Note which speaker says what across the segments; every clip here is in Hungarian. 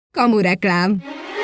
Speaker 1: Kamureklám.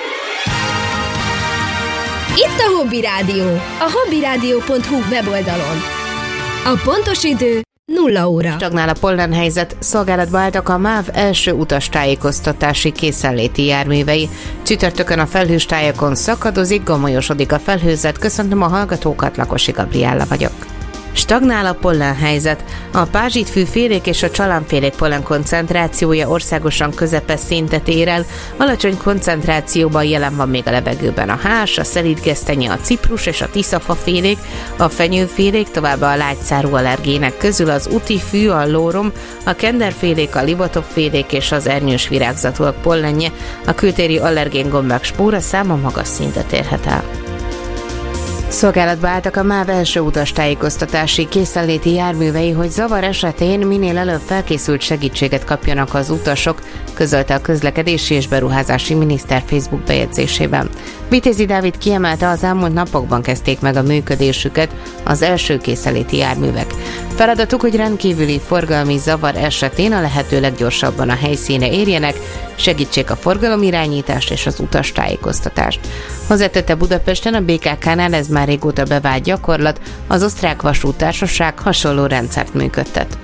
Speaker 1: Itt a Hobby Rádió, a hobbyradio.hu weboldalon. A pontos idő 0 óra.
Speaker 2: Stagnál a pollenhelyzet, szolgálatba álltak a MÁV első utastájékoztatási készenléti járművei. Csütörtökön a felhős tájakon szakadozik, gomolyosodik a felhőzet. Köszöntöm a hallgatókat, Lakosi Gabriella vagyok. Stagnál a pollenhelyzet. A pázsitfűfélék és a csalánfélék pollen koncentrációja országosan közepes szintet ér el. Alacsony koncentrációban jelen van még a levegőben a hás, a szelídgesztenye, a ciprus és a tiszafafélék, a fenyőfélék, továbbá a lágyszárú allergének közül az utifű, a lórom, a kenderfélék, a libatopfélék és az ernyős virágzatúak pollenje. A kültéri allergén gombák spóra száma magas szintet érhet el. Szolgálatba álltak a MÁV első utastájékoztatási készenléti járművei, hogy zavar esetén minél előbb felkészült segítséget kapjanak az utasok, közölte a közlekedési és beruházási miniszter Facebook bejegyzésében. Vitézi Dávid kiemelte, az elmúlt napokban kezdték meg a működésüket az első készenléti járművek. Feladatuk, hogy rendkívüli forgalmi zavar esetén a lehető leggyorsabban a helyszínre érjenek, segítsék a forgalomirányítást és az utastájékoztatást. Hozzátette, Budapesten a BKK-nál ez már régóta bevált gyakorlat, az Osztrák Vasúttársaság hasonló rendszert működtet.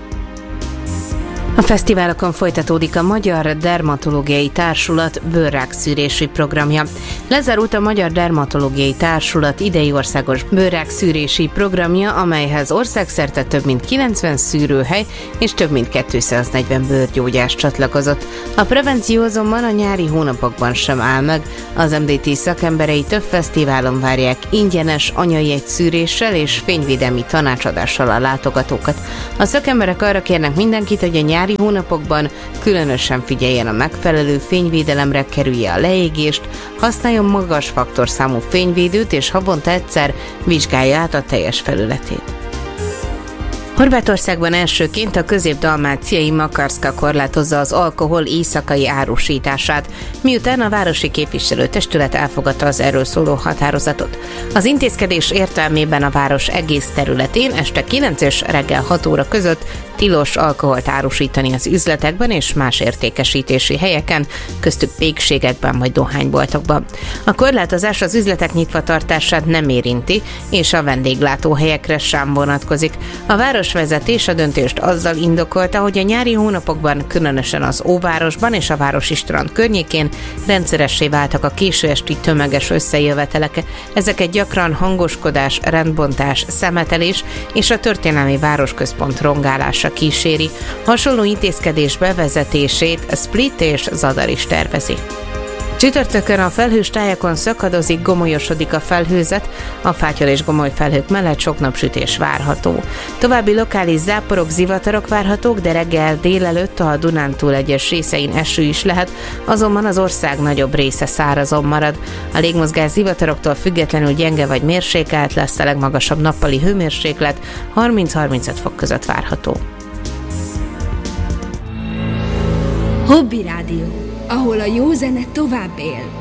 Speaker 2: A fesztiválokon folytatódik a Magyar Dermatológiai Társulat bőrrákszűrési programja. Lezárult a Magyar Dermatológiai Társulat idei országos bőrrákszűrési programja, amelyhez országszerte több mint 90 szűrőhely és több mint 240 bőrgyógyász csatlakozott. A prevenció azonban a nyári hónapokban sem áll meg. Az MDT szakemberei több fesztiválon várják ingyenes anyai egyszűréssel és fényvédelmi tanácsadással a látogatókat. A szakemberek arra kérnek mindenkit, hogy a nyári hónapokban különösen figyeljen a megfelelő fényvédelemre, kerülje a leégést, használjon magas faktorszámú fényvédőt és havonta egyszer vizsgálja át a teljes felületét. Horvátországban elsőként a közép-dalmáciai Makarska korlátozza az alkohol éjszakai árusítását, miután a városi képviselőtestület elfogadta az erről szóló határozatot. Az intézkedés értelmében a város egész területén este 9 és reggel 6 óra között tilos alkoholt árusítani az üzletekben és más értékesítési helyeken, köztük pékségekben vagy dohányboltokban. A korlátozás az üzletek nyitva tartását nem érinti, és a vendéglátóhelyekre sem vonatkozik. A városvezetés a döntést azzal indokolta, hogy a nyári hónapokban, különösen az Óvárosban és a városi strand környékén rendszeressé váltak a késő esti tömeges összejövetelek. Ezeket gyakran hangoskodás, rendbontás, szemetelés és a történelmi városközpont rongálása kíséri. Hasonló intézkedés bevezetését Split és Zadar is tervezi. Csütörtökön a felhős tájakon szakadozik, gomolyosodik a felhőzet, a fátyol és gomoly felhők mellett sok napsütés várható. További lokális záporok, zivatarok várhatók, de reggel délelőtt a Dunántúl egyes részein eső is lehet, azonban az ország nagyobb része szárazon marad. A légmozgás zivataroktól függetlenül gyenge vagy mérsékelt lesz, a legmagasabb nappali hőmérséklet 30-35 fok között várható.
Speaker 1: Hobby Rádió, ahol a jó zene tovább él.